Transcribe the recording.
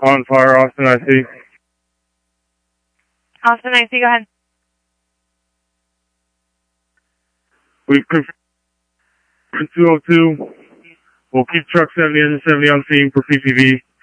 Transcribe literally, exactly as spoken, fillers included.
On fire, Austin, I see. Austin, I see, go ahead. We've confirmed two oh two. We'll keep truck seventy and seventy on scene for P P V.